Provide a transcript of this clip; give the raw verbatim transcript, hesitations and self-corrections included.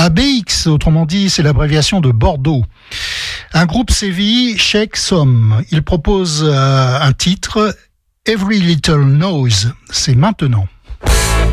A B X, autrement dit, c'est l'abréviation de Bordeaux. Un groupe sévit, Shake Some. Il propose euh, un titre, Every Little Noise. C'est maintenant.